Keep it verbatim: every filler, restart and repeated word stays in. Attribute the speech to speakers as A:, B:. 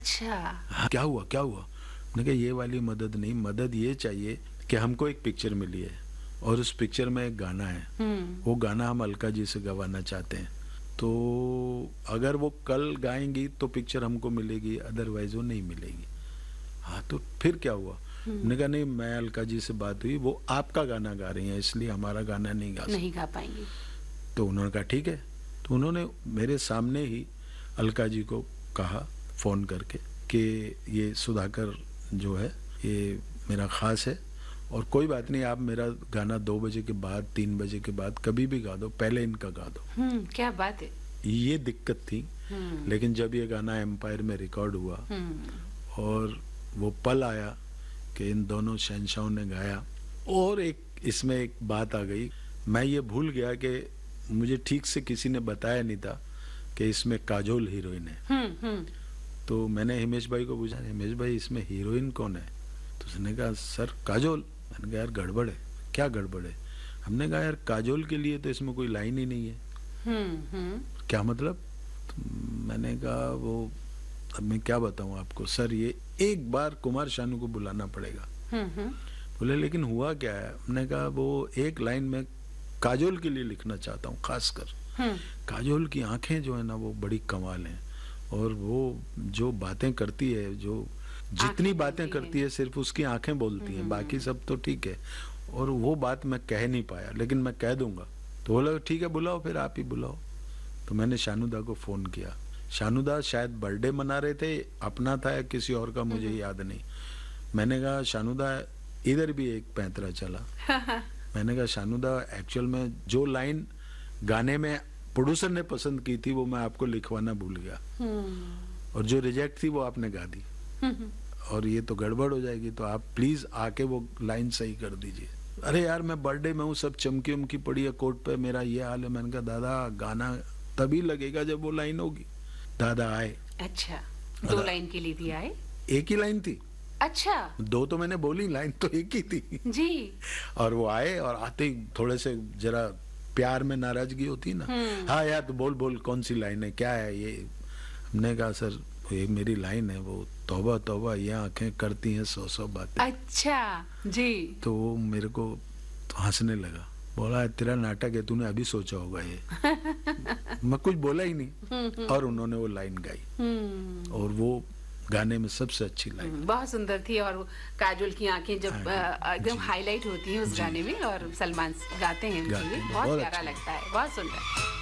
A: अच्छा।
B: हाँ, क्या हुआ क्या हुआ? मैंने कहा ये वाली मदद नहीं, मदद ये चाहिए कि हमको एक पिक्चर मिली है और उस पिक्चर में एक गाना है, वो गाना हम अलका जी से गवाना चाहते हैं, तो अगर वो कल गाएंगी तो पिक्चर हमको मिलेगी, अदरवाइज वो नहीं मिलेगी। हाँ, तो फिर क्या हुआ? मैंने कहा नहीं, मैं अलका जी से बात हुई, वो आपका गाना गा रही हैं इसलिए हमारा गाना नहीं गा
A: नहीं गा पाएंगी।
B: तो उन्होंने कहा ठीक है। तो उन्होंने मेरे सामने ही अलका जी को कहा फ़ोन करके कि ये सुधाकर जो है ये मेरा ख़ास है और कोई बात नहीं, आप मेरा गाना दो बजे के बाद, तीन बजे के बाद कभी भी गा दो, पहले इनका गा दो।
A: हम्म, क्या बात है।
B: ये दिक्कत थी, लेकिन जब ये गाना एम्पायर में रिकॉर्ड हुआ और वो पल आया कि इन दोनों शहंशाहों ने गाया, और एक इसमें एक बात आ गई, मैं ये भूल गया कि मुझे ठीक से किसी ने बताया नहीं था कि इसमें काजोल हीरोइन है। तो मैंने हिमेश भाई को पूछा, हिमेश भाई इसमें हीरोइन कौन है? तो उसने कहा सर काजोल। मैंने कहा यार गड़बड़ है। क्या गड़बड़ है? हमने कहा यार काजोल के लिए तो इसमें कोई लाइन ही नहीं है। क्या मतलब? तो मैंने कहा वो अब मैं क्या बताऊं आपको सर, ये एक बार कुमार शानू को बुलाना पड़ेगा। बोले लेकिन हुआ क्या है? हमने कहा वो एक लाइन में काजोल के लिए लिखना चाहता हूँ खासकर। काजोल की आंखें जो है ना वो बड़ी कमाल हैं, और वो जो बातें करती है, जो जितनी बातें करती है सिर्फ उसकी आंखें बोलती हैं, बाकी सब तो ठीक है। और वो बात मैं कह नहीं पाया, लेकिन मैं कह दूंगा। तो बोला ठीक है बुलाओ, फिर आप ही बुलाओ। तो मैंने शानूदा को फोन किया। शानूदा शायद बर्थडे मना रहे थे, अपना था या किसी और का मुझे याद नहीं। मैंने कहा शानूदा इधर भी एक पैंतरा चला। मैंने कहा शानूदा एक्चुअल में जो लाइन गाने में प्रोड्यूसर ने पसंद की थी वो मैं आपको लिखवाना भूल गया, और जो रिजेक्ट थी वो आपने गा दी, और ये तो गड़बड़ हो जाएगी, तो आप प्लीज आके वो लाइन सही कर दीजिए। अरे यार मैं बर्थडे में हूँ, सब चमकी उमकी पड़ी है कोर्ट पे, मेरा ये हाल है। मैंने कहा दादा गाना तभी लगेगा जब वो लाइन होगी। दादा आए।
A: अच्छा, दो लाइन के लिए भी आए?
B: एक ही लाइन थी।
A: अच्छा,
B: दो तो मैंने बोली, लाइन तो एक ही थी
A: जी।
B: और वो आए, और आते ही थोड़े से जरा प्यार में नाराजगी होती ना, हाँ यार तो बोल बोल कौन सी लाइन है, क्या है ये? हमने कहा सर ये मेरी लाइन है, वो तौबा तौबा ये आंखें करती हैं सौ सौ बातें।
A: अच्छा जी।
B: तो वो मेरे को तो हंसने लगा, बोला तेरा नाटक है, तूने अभी सोचा होगा ये। मैं कुछ बोला ही नहीं, और उन्होंने वो लाइन गाई, और वो गाने में सबसे अच्छी लाइन।
A: बहुत सुंदर थी, और काजोल की आंखें जब एकदम हाईलाइट होती हैं उस गाने में, और सलमान गाते हैं, बहुत प्यारा लगता है, बहुत सुंदर।